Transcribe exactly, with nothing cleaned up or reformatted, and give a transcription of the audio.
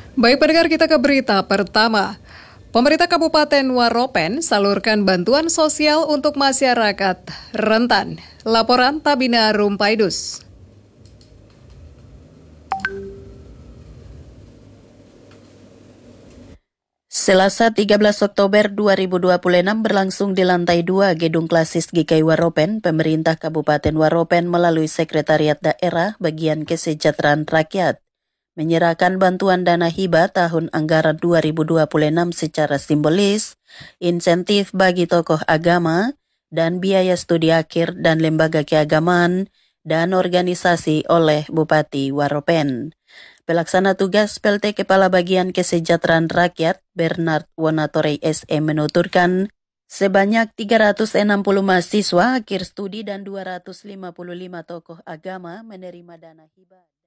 Baik pendengar, kita ke berita pertama. Pemerintah Kabupaten Waropen salurkan bantuan sosial untuk masyarakat rentan. Laporan Tabina Rumpaidus. Selasa tiga belas Oktober dua ribu dua puluh enam berlangsung di lantai dua Gedung Klasis G K I Waropen, pemerintah Kabupaten Waropen melalui Sekretariat Daerah Bagian Kesejahteraan Rakyat menyerahkan bantuan dana hibah tahun anggaran dua ribu dua puluh enam secara simbolis, insentif bagi tokoh agama, dan biaya studi akhir dan lembaga keagamaan dan organisasi oleh Bupati Waropen. Pelaksana tugas P L T Kepala Bagian Kesejahteraan Rakyat Bernard Wonatorey S M menuturkan sebanyak tiga ratus enam puluh mahasiswa akhir studi dan dua ratus lima puluh lima tokoh agama menerima dana hibah.